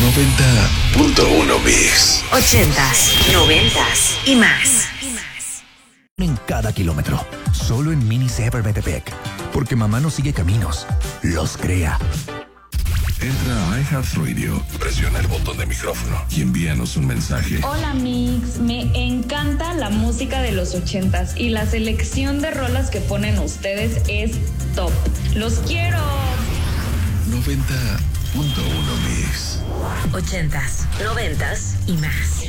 90.1 Mix. 80s, 90s y más. En cada kilómetro, solo en Mini Ever Metepec. Porque mamá no sigue caminos, los crea. Entra a iHeartRadio, presiona el botón de micrófono y envíanos un mensaje. Hola Mix, me encanta la música de los 80s y la selección de rolas que ponen ustedes es top. ¡Los quiero! 90.1 Mix. 80s, 90s y más.